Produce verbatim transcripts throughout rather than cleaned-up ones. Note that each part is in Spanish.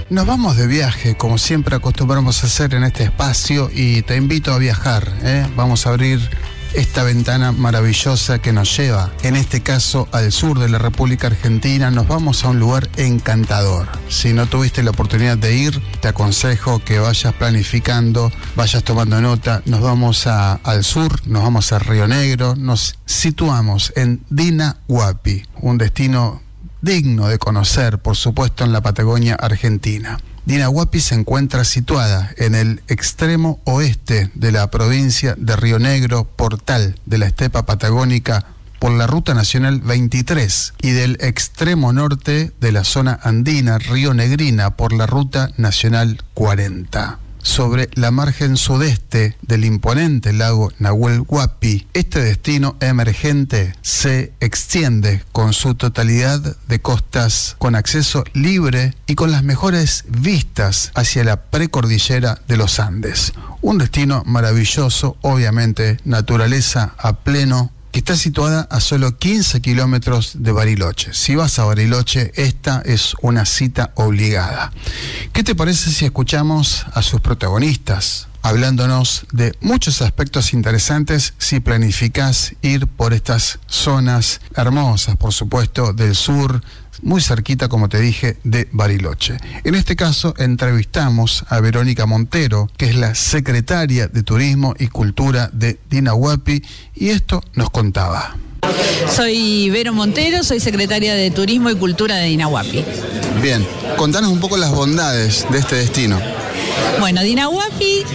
Nos vamos de viaje, como siempre acostumbramos a hacer en este espacio, y te invito a viajar, ¿eh? Vamos a abrir esta ventana maravillosa que nos lleva, en este caso, al sur de la República Argentina. Nos vamos a un lugar encantador. Si no tuviste la oportunidad de ir, te aconsejo que vayas planificando, vayas tomando nota. Nos vamos a, al sur, nos vamos a Río Negro, nos situamos en Dina Huapi, un destino digno de conocer, por supuesto, en la Patagonia Argentina. Dina Huapi se encuentra situada en el extremo oeste de la provincia de Río Negro, portal de la estepa patagónica por la Ruta Nacional veintitrés, y del extremo norte de la zona andina rionegrina por la Ruta Nacional cuarenta. Sobre la margen sudeste del imponente lago Nahuel Huapi, este destino emergente se extiende con su totalidad de costas con acceso libre y con las mejores vistas hacia la precordillera de los Andes. Un destino maravilloso, obviamente, naturaleza a pleno, que está situada a solo quince kilómetros de Bariloche. Si vas a Bariloche, esta es una cita obligada. ¿Qué te parece si escuchamos a sus protagonistas, hablándonos de muchos aspectos interesantes si planificás ir por estas zonas hermosas, por supuesto, del sur, muy cerquita, como te dije, de Bariloche? En este caso, entrevistamos a Verónica Montero, que es la secretaria de Turismo y Cultura de Dina Huapi, y esto nos contaba. Soy Vero Montero, soy secretaria de Turismo y Cultura de Dina Huapi. Bien, contanos un poco las bondades de este destino. Bueno, Dina Huapi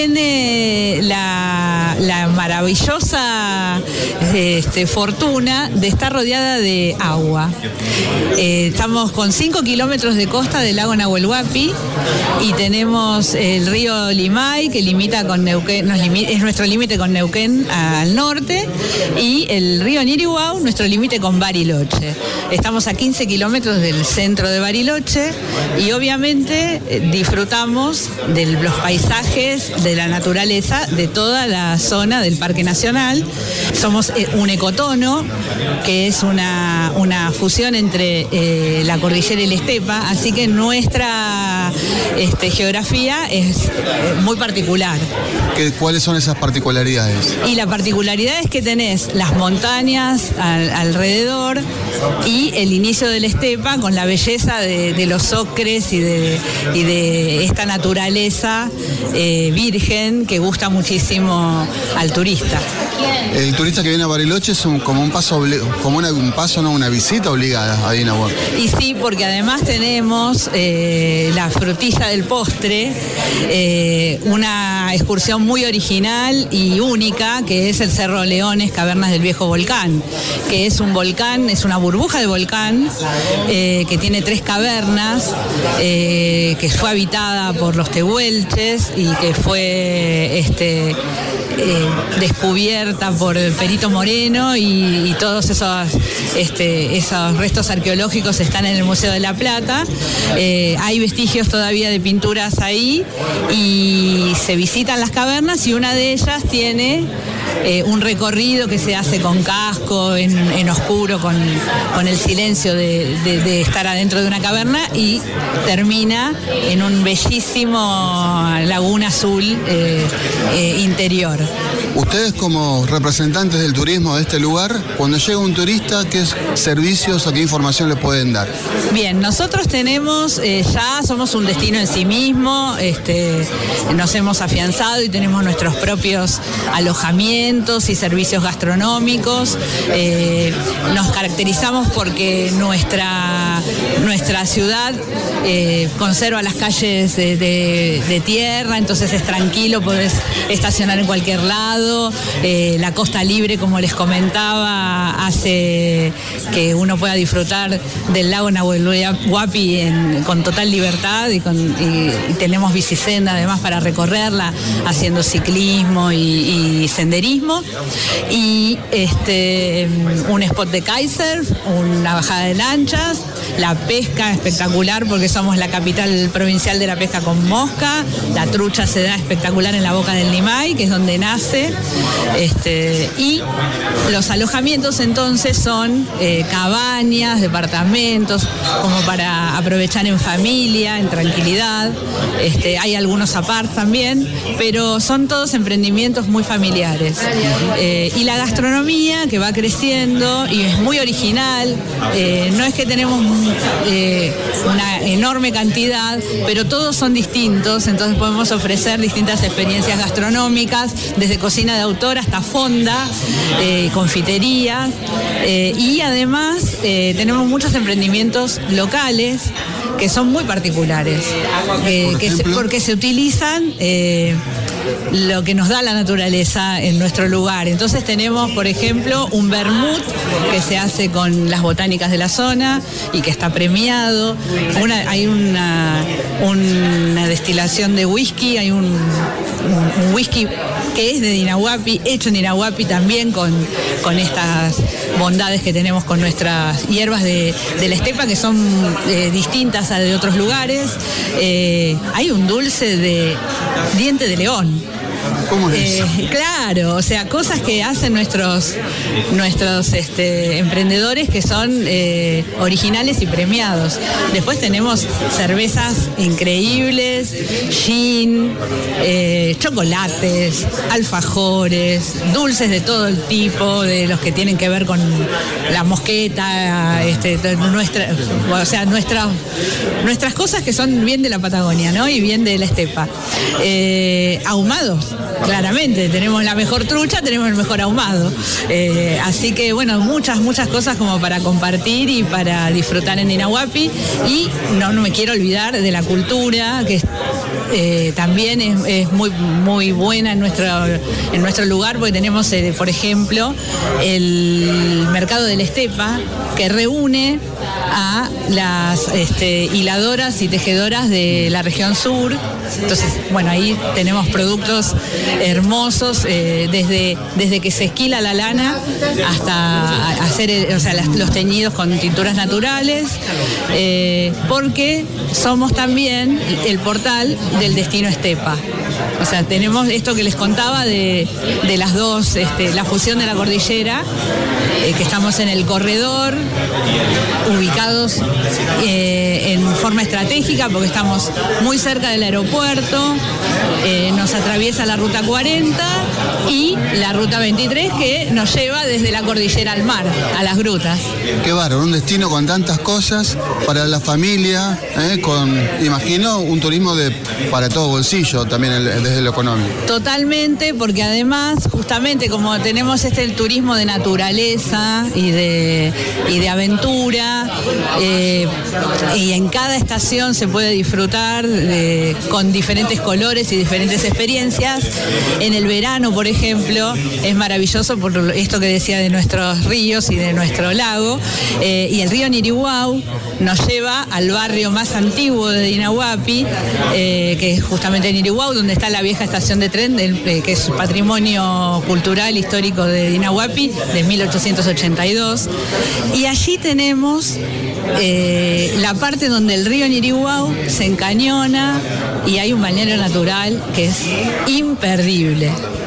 tiene la, la maravillosa este, fortuna de estar rodeada de agua. Eh, estamos con cinco kilómetros de costa del lago Nahuel Huapi y tenemos el río Limay, que limita con Neuquén, nos limi, es nuestro límite con Neuquén al norte, y el río Niriguau, nuestro límite con Bariloche. Estamos a quince kilómetros del centro de Bariloche y obviamente eh, disfrutamos de los paisajes, de la naturaleza, de toda la zona del Parque Nacional. Somos un ecotono, que es una, una fusión entre eh, la cordillera y la estepa, así que nuestra este, geografía es eh, muy particular. ¿Qué, ¿Cuáles son esas particularidades? Y la particularidad es que tenés las montañas al, alrededor y el inicio de la estepa con la belleza de, de los ocres y de, y de esta naturaleza eh, virgen que gusta muchísimo al turista. El turista que viene a Bariloche es un, como un paso, como una, un paso, no una visita obligada a Dina Huapi. Y sí, porque además tenemos eh, la frutilla del postre, eh, una excursión muy original y única, que es el Cerro Leones, Cavernas del Viejo Volcán, que es un volcán, es una burbuja de volcán eh, que tiene tres cavernas, eh, que fue habitada por los tehuelches y que fue este, eh, descubierta por Perito Moreno, y, y todos esos, este, esos restos arqueológicos están en el Museo de La Plata. Eh, hay vestigios todavía de pinturas ahí y se visitan las cavernas, y una de ellas tiene eh, un recorrido que se hace con casco, en, en oscuro, con, con el silencio de, de, de estar adentro de una caverna, y termina en un bellísimo laguna azul eh, eh, interior. Ustedes, como representantes del turismo de este lugar, cuando llega un turista, ¿qué servicios o qué información le pueden dar? Bien, nosotros tenemos, eh, ya somos un destino en sí mismo, este, nos hemos afianzado y tenemos nuestros propios alojamientos y servicios gastronómicos. Eh, nos caracterizamos porque nuestra, nuestra ciudad eh, conserva las calles de, de, de tierra, entonces es tranquilo, podés estacionar en cualquier lado. Eh, la costa libre, como les comentaba, hace que uno pueda disfrutar del lago Nahuel Huapi en, con total libertad, y, con, y, y tenemos bicisenda además para recorrerla, haciendo ciclismo y, y senderismo, y este, un spot de kitesurf, una bajada de lanchas, la pesca espectacular porque somos la capital provincial de la pesca con mosca, la trucha se da espectacular en la boca del Limay, que es donde nace, este, y los alojamientos entonces son eh, cabañas, departamentos, como para aprovechar en familia, en tranquilidad, este, hay algunos apart también, pero son todos emprendimientos muy familiares. Eh, y la gastronomía que va creciendo y es muy original, eh, no es que tenemos eh, una enorme cantidad, pero todos son distintos, entonces podemos ofrecer distintas experiencias gastronómicas, desde cocina de autor hasta fonda, eh, confitería, eh, y además eh, tenemos muchos emprendimientos locales que son muy particulares, eh, que se, porque se utilizan eh, lo que nos da la naturaleza en nuestro lugar. Entonces tenemos, por ejemplo, un vermut que se hace con las botánicas de la zona y que está premiado. Una, hay una, una destilación de whisky, hay un, un, un whisky que es de Dinahuapi, hecho en Dinahuapi también con, con estas bondades que tenemos con nuestras hierbas de, de la estepa, que son eh, distintas a de otros lugares. Eh, hay un dulce de diente de león. ¿Cómo es eso? Eh, claro, o sea, cosas que hacen nuestros nuestros este, emprendedores que son eh, originales y premiados. Después tenemos cervezas increíbles, gin, eh, chocolates, alfajores, dulces de todo el tipo, de los que tienen que ver con la mosqueta, este, nuestra, o sea, nuestra, nuestras cosas que son bien de la Patagonia, ¿no? Y bien de la estepa. Eh, ahumados. Claramente, tenemos la mejor trucha, tenemos el mejor ahumado. Eh, así que, bueno, muchas, muchas cosas como para compartir y para disfrutar en Dinahuapi. Y no, no me quiero olvidar de la cultura, que eh, también es, es muy, muy buena en nuestro, en nuestro lugar, porque tenemos, eh, por ejemplo, el Mercado de la Estepa, que reúne a las este, hiladoras y tejedoras de la región sur. Entonces, bueno, ahí tenemos productos hermosos, eh, desde, desde que se esquila la lana hasta hacer, o sea, las, los teñidos con tinturas naturales, eh, porque somos también el portal del destino estepa. O sea, tenemos esto que les contaba de, de las dos, este, la fusión de la cordillera, eh, que estamos en el corredor, ubicados eh, en forma estratégica, porque estamos muy cerca del aeropuerto, eh, nos atraviesa la ruta cuarenta y la ruta veintitrés, que nos lleva desde la cordillera al mar, a las grutas. Qué bárbaro, un destino con tantas cosas para la familia, eh, con, imagino, un turismo de para todo bolsillo también el, desde lo económico. Totalmente, porque además, justamente como tenemos este el turismo de naturaleza y de, y de aventura, eh, y en cada estación se puede disfrutar de, con diferentes colores y diferentes experiencias. En el verano, por ejemplo, es maravilloso por esto que decía de nuestros ríos y de nuestro lago, eh, y el río Nirihuau nos lleva al barrio más antiguo de Dinahuapi, eh, que es justamente Nirihuau, donde está la vieja estación de tren, del, eh, que es patrimonio cultural histórico de Dinahuapi, de mil ochocientos ochenta y dos. Y allí tenemos eh, la parte donde el río Nirihuau se encañona y hay un balneario natural que es imperdible.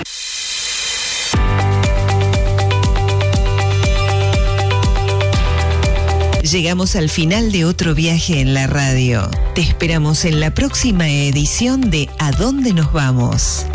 Llegamos al final de otro viaje en la radio. Te esperamos en la próxima edición de ¿A dónde nos vamos?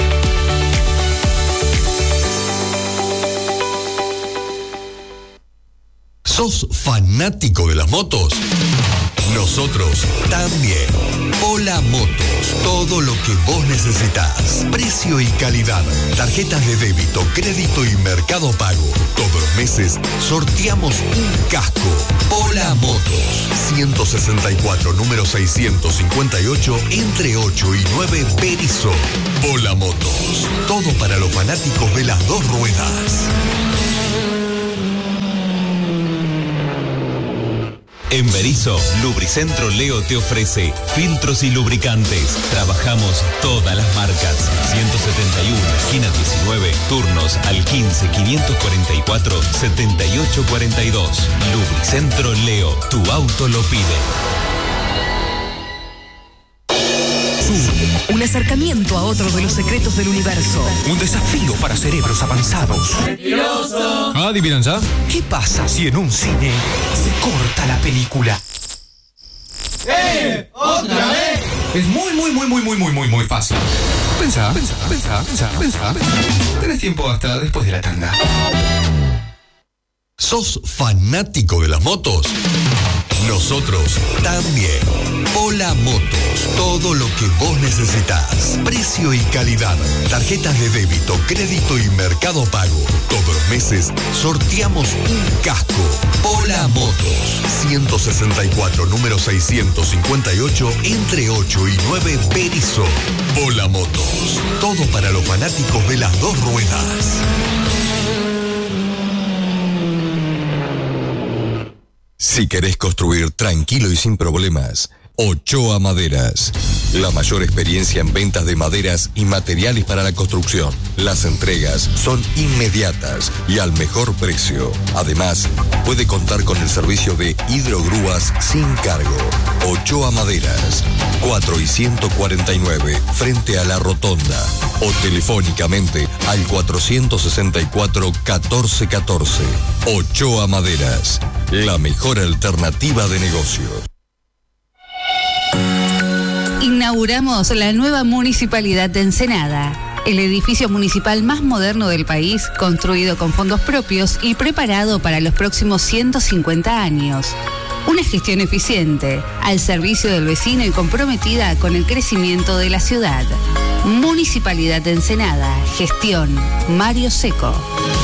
¿Sos fanático de las motos? Nosotros también. Pola Motos, todo lo que vos necesitas. Precio y calidad. Tarjetas de débito, crédito y Mercado Pago. Todos los meses sorteamos un casco. Pola Motos, ciento sesenta y cuatro, número seiscientos cincuenta y ocho, entre ocho y nueve, Berisso. Pola Motos, todo para los fanáticos de las dos ruedas. En Berisso, Lubricentro Leo te ofrece filtros y lubricantes. Trabajamos todas las marcas. ciento setenta y uno, esquina diecinueve, turnos al quince, quinientos cuarenta y cuatro, setenta y ocho cuarenta y dos. Lubricentro Leo, tu auto lo pide. Un acercamiento a otro de los secretos del universo. Un desafío para cerebros avanzados. ¡Mentiroso! Adivinanza. ¿Qué pasa si en un cine se corta la película? ¡Eh! ¡Otra vez! Es muy, muy, muy, muy, muy, muy, muy, muy fácil. Pensá, pensá, pensá, pensá, pensá. Tenés tiempo hasta después de la tanda. ¿Sos fanático de las motos? Nosotros también. Pola Motos, todo lo que vos necesitas. Precio y calidad. Tarjetas de débito, crédito y Mercado Pago. Todos los meses sorteamos un casco. Pola Motos, ciento sesenta y cuatro, número seiscientos cincuenta y ocho, entre ocho y nueve, Berisso. Pola Motos, todo para los fanáticos de las dos ruedas. Si querés construir tranquilo y sin problemas, Ochoa Maderas. La mayor experiencia en ventas de maderas y materiales para la construcción. Las entregas son inmediatas y al mejor precio. Además, puede contar con el servicio de hidrogrúas sin cargo. Ochoa Maderas, cuatro y ciento cuarenta y nueve, frente a la Rotonda. O telefónicamente al cuatrocientos sesenta y cuatro, catorce catorce. Ochoa Maderas, la mejor alternativa de negocios. Inauguramos la nueva Municipalidad de Ensenada, el edificio municipal más moderno del país, construido con fondos propios y preparado para los próximos ciento cincuenta años. Una gestión eficiente, al servicio del vecino y comprometida con el crecimiento de la ciudad. Municipalidad de Ensenada, gestión Mario Seco.